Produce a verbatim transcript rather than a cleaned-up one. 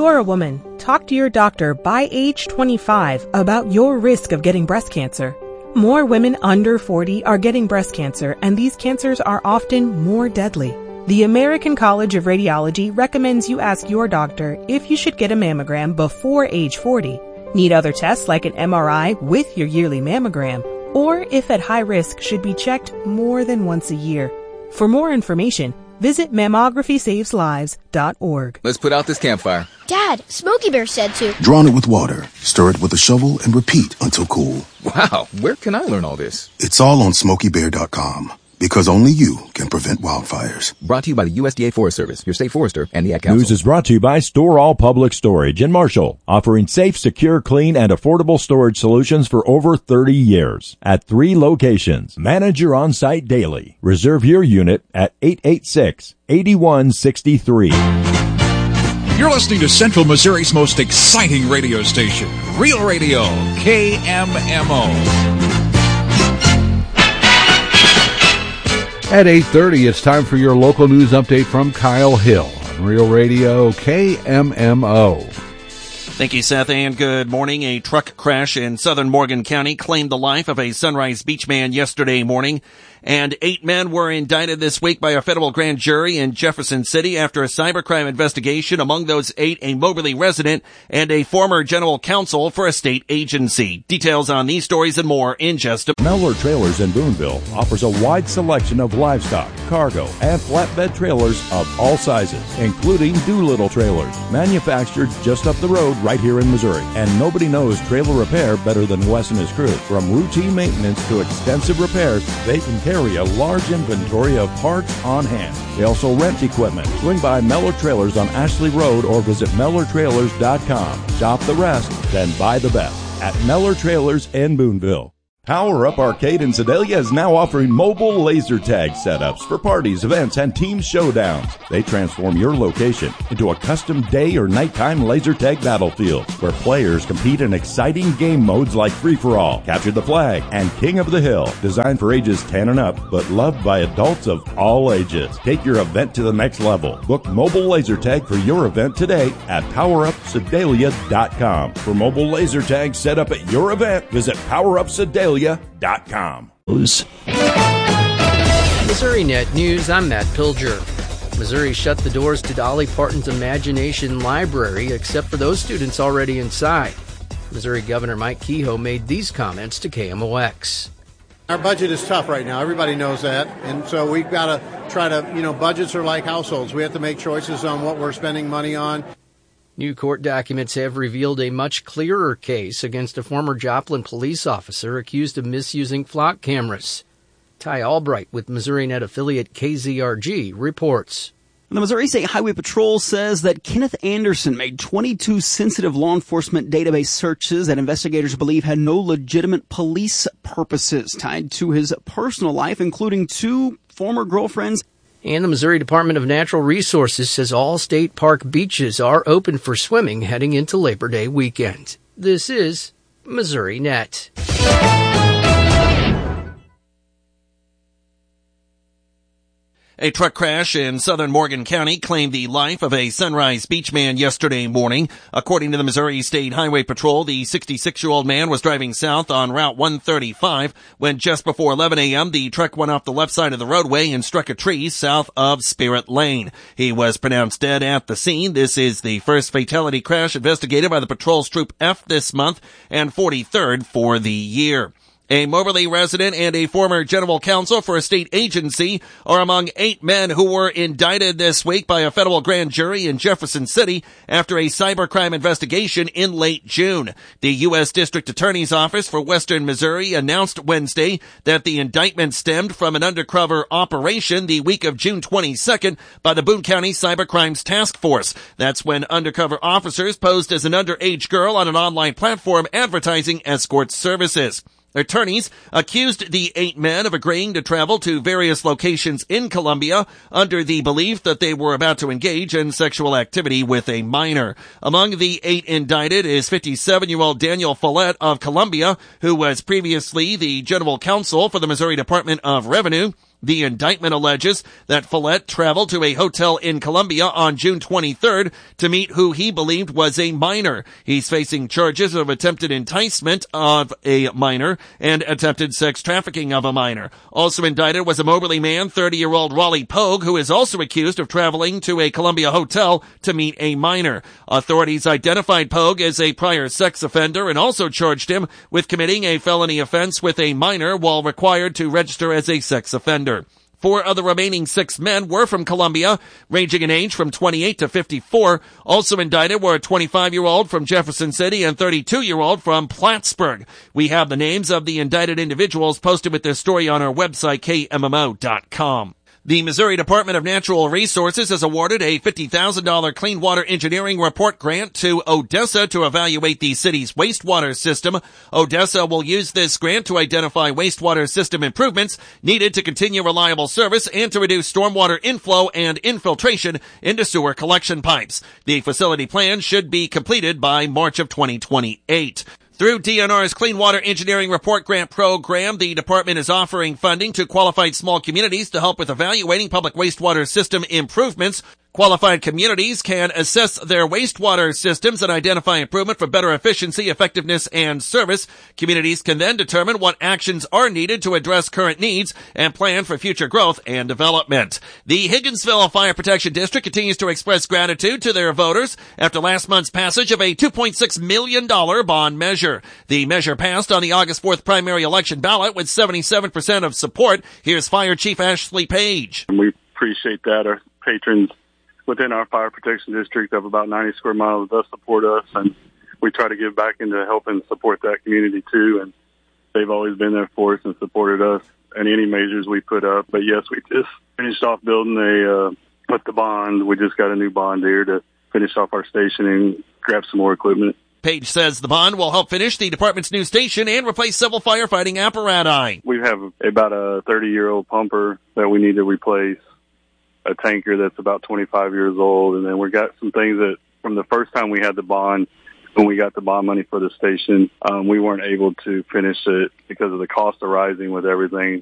you are a woman, talk to your doctor by age twenty-five about your risk of getting breast cancer. More women under forty are getting breast cancer, and these cancers are often more deadly. The American College of Radiology recommends you ask your doctor if you should get a mammogram before age forty, need other tests like an M R I with your yearly mammogram, or if at high risk should be checked more than once a year. For more information, visit mammography saves lives dot org. Let's put out this campfire. Dad, Smokey Bear said to. Drown it with water, stir it with a shovel, and repeat until cool. Wow, where can I learn all this? It's all on smokey bear dot com. Because only you can prevent wildfires. Brought to you by the U S D A Forest Service, your state forester, and the Ad Council. News is brought to you by Store All Public Storage in Marshall, offering safe, secure, clean, and affordable storage solutions for over thirty years. At three locations. Manage your on-site daily. Reserve your unit at eight eight six, eight one six three. You're listening to Central Missouri's most exciting radio station, Real Radio, K M M O. At eight thirty, it's time for your local news update from Kyle Hill on Real Radio K M M O. Thank you, Seth, and good morning. A truck crash in southern Morgan County claimed the life of a Sunrise Beach man yesterday morning, and eight men were indicted this week by a federal grand jury in Jefferson City after a cybercrime investigation. Among those eight, a Moberly resident and a former general counsel for a state agency. Details on these stories and more in just a moment. Mellor Trailers in Boonville offers a wide selection of livestock, cargo, and flatbed trailers of all sizes, including Doolittle trailers, manufactured just up the road right here in Missouri. And nobody knows trailer repair better than Wes and his crew. From routine maintenance to extensive repairs, they can carry a large inventory of parts on hand. They also rent equipment. Swing by Mellor Trailers on Ashley Road or visit Mellor Trailers dot com. Shop the rest, then buy the best at Mellor Trailers in Boonville. Power Up Arcade in Sedalia is now offering mobile laser tag setups for parties, events, and team showdowns. They transform your location into a custom day or nighttime laser tag battlefield where players compete in exciting game modes like Free-for-All, Capture the Flag, and King of the Hill. Designed for ages ten and up, but loved by adults of all ages. Take your event to the next level. Book mobile laser tag for your event today at Power Up Sedalia dot com. For mobile laser tag set up at your event, visit Power Up Sedalia dot com. Missouri Net News, I'm Matt Pilger. Missouri shut the doors to Dolly Parton's Imagination Library, except for those students already inside. Missouri Governor Mike Kehoe made these comments to K M O X. Our budget is tough right now. Everybody knows that. And so we've got to try to, you know, budgets are like households. We have to make choices on what we're spending money on. New court documents have revealed a much clearer case against a former Joplin police officer accused of misusing flock cameras. Ty Albright with Missouri Net affiliate K Z R G reports. The Missouri State Highway Patrol says that Kenneth Anderson made twenty-two sensitive law enforcement database searches that investigators believe had no legitimate police purposes tied to his personal life, including two former girlfriends. And the Missouri Department of Natural Resources says all state park beaches are open for swimming heading into Labor Day weekend. This is Missouri Net. A truck crash in southern Morgan County claimed the life of a Sunrise Beach man yesterday morning. According to the Missouri State Highway Patrol, the sixty-six-year-old man was driving south on Route one thirty-five when just before eleven a.m. the truck went off the left side of the roadway and struck a tree south of Spirit Lane. He was pronounced dead at the scene. This is the first fatality crash investigated by the patrol's Troop F this month and forty-third for the year. A Moberly resident and a former general counsel for a state agency are among eight men who were indicted this week by a federal grand jury in Jefferson City after a cybercrime investigation in late June. The U S District Attorney's Office for Western Missouri announced Wednesday that the indictment stemmed from an undercover operation the week of June twenty-second by the Boone County Cybercrimes Task Force. That's when undercover officers posed as an underage girl on an online platform advertising escort services. Attorneys accused the eight men of agreeing to travel to various locations in Columbia under the belief that they were about to engage in sexual activity with a minor. Among the eight indicted is fifty-seven-year-old Daniel Follett of Columbia, who was previously the general counsel for the Missouri Department of Revenue. The indictment alleges that Follett traveled to a hotel in Columbia on June twenty-third to meet who he believed was a minor. He's facing charges of attempted enticement of a minor and attempted sex trafficking of a minor. Also indicted was a Moberly man, thirty-year-old Raleigh Pogue, who is also accused of traveling to a Columbia hotel to meet a minor. Authorities identified Pogue as a prior sex offender and also charged him with committing a felony offense with a minor while required to register as a sex offender. Four of the remaining six men were from Columbia, ranging in age from twenty-eight to fifty-four. Also indicted were a twenty-five-year-old from Jefferson City and thirty-two-year-old from Plattsburgh. We have the names of the indicted individuals posted with this story on our website, K M M O dot com. The Missouri Department of Natural Resources has awarded a fifty thousand dollars Clean Water Engineering Report grant to Odessa to evaluate the city's wastewater system. Odessa will use this grant to identify wastewater system improvements needed to continue reliable service and to reduce stormwater inflow and infiltration into sewer collection pipes. The facility plan should be completed by March of twenty twenty-eight. Through D N R's Clean Water Engineering Report Grant Program, the department is offering funding to qualified small communities to help with evaluating public wastewater system improvements. Qualified communities can assess their wastewater systems and identify improvement for better efficiency, effectiveness, and service. Communities can then determine what actions are needed to address current needs and plan for future growth and development. The Higginsville Fire Protection District continues to express gratitude to their voters after last month's passage of a two point six million dollars bond measure. The measure passed on the August fourth primary election ballot with seventy-seven percent of support. Here's Fire Chief Ashley Page. We appreciate that. Our patrons within our fire protection district of about ninety square miles does support us, and we try to give back into helping support that community too. And they've always been there for us and supported us and any measures we put up. But yes, we just finished off building a, uh, with the bond. We just got a new bond here to finish off our station and grab some more equipment. Page says the bond will help finish the department's new station and replace several firefighting apparatus. We have about a thirty-year-old pumper that we need to replace, a tanker that's about twenty-five years old, and then we got some things that from the first time we had the bond, when we got the bond money for the station, um, we weren't able to finish it because of the cost of rising with everything.